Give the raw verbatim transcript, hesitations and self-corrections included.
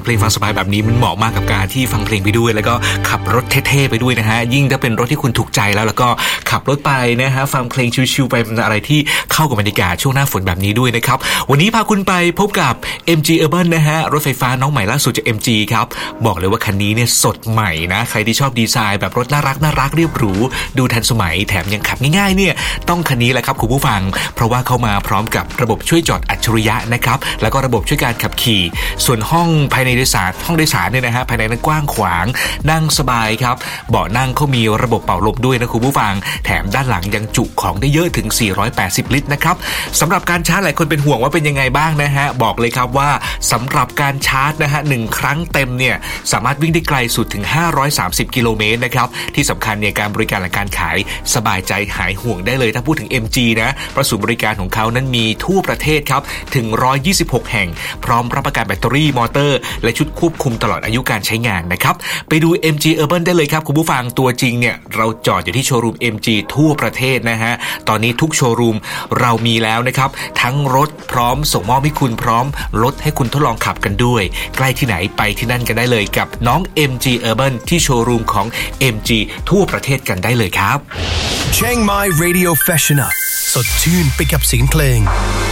เพลงฟังสบายแบบนี้มันเหมาะมากกับการที่ฟังเพลงไปด้วยแล้วก็ขับรถเท่ๆไปด้วยนะฮะยิ่งถ้าเป็นรถที่คุณถูกใจแล้วแล้วก็ขับรถไปนะฮะฟังเพลงชิวๆไปเป็นอะไรที่เข้ากับบรรยากาศช่วงหน้าฝนแบบนี้ด้วยนะครับวันนี้พาคุณไปพบกับ เอ็ม จี Urban นะฮะรถไฟฟ้าน้องใหม่ล่าสุดจาก เอ็ม จี ครับบอกเลยว่าคันนี้เนี่ยสดใหม่นะใครที่ชอบดีไซน์แบบรถน่ารักน่ารักเรียบหรูดูทันสมัยแถมยังขับง่ายๆเนี่ยต้องคันนี้แหละครับคุณผู้ฟังเพราะว่าเข้ามาพร้อมกับระบบช่วยจอดอัจฉริยะนะครับแล้วก็ระบบช่วยการขับขี่ส่วนห้องภายในโดยสารห้องโดยสารเนี่ยนะฮะภายในนั้นกว้างขวางนั่งสบายครับเบาะนั่งเขามีระบบเป่าลมด้วยนะคุณผู้ฟังแถมด้านหลังยังจุของได้เยอะถึงสี่ร้อยแปดสิบลิตรนะครับสำหรับการชาร์จหลายคนเป็นห่วงว่าเป็นยังไงบ้างนะฮะบอกเลยครับว่าสำหรับการชาร์จนะฮะหนึ่งครั้งเต็มเนี่ยสามารถวิ่งได้ไกลสุดถึงห้าร้อยสามสิบกิโลเมตรนะครับที่สำคัญเนี่ยการบริการและการขายสบายใจหายห่วงได้เลยถ้าพูดถึง เอ็ม จี นะประศูนย์บริการของเขานั้นมีทั่วประเทศครับถึงหนึ่งร้อยยี่สิบหกแห่งพร้อมรับประกันแบตเตอรี่มอเตอร์และชุดควบคุมตลอดอายุการใช้งานนะครับไปดู เอ็ม จี Urban ได้เลยครับคุณผู้ฟังตัวจริงเนี่ยเราจอดอยู่ที่โชว์รูม เอ็ม จี ทั่วประเทศนะฮะตอนนี้ทุกโชว์รูมเรามีแล้วนะครับทั้งรถพร้อมส่งมอบให้คุณพร้อมรถให้คุณทดลองขับกันด้วยใกล้ที่ไหนไปที่นั่นกันได้เลยกับน้อง เอ็ม จี Urban ที่โชว์รูมของ เอ็ม จี ทั่วประเทศกันได้เลยครับ Chiang Mai Radio Fashioner สดชื่นไปกับเสียงเพลง